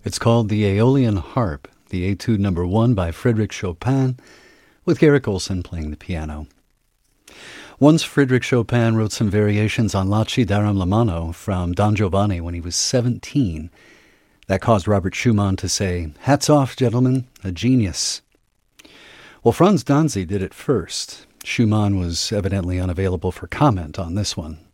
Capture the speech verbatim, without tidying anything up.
It's called the Aeolian Harp, the Etude Number One by Frédéric Chopin, with Garrick Olson playing the piano. Once Frédéric Chopin wrote some variations on Laci Daram la Mano from Don Giovanni when he was seventeen. That caused Robert Schumann to say, "Hats off, gentlemen, a genius." Well, Franz Danzy did it first. Schumann was evidently unavailable for comment on this one.